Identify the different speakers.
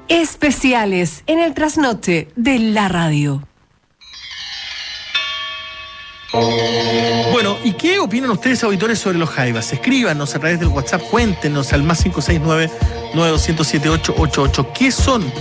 Speaker 1: Especiales en el trasnoche de la radio.
Speaker 2: Bueno, ¿y qué opinan ustedes, auditores, sobre los jaivas? Escríbanos a través del WhatsApp, cuéntenos al +569 9207 888. ¿Qué son?